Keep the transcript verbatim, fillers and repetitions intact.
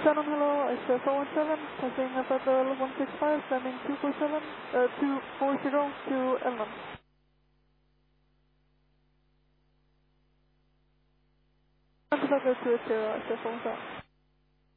Shannon, hello, I S four one seven, passing Federal one six five, landing two four seven, uh, two four zero to Elman. Federal two zero, I S four one seven.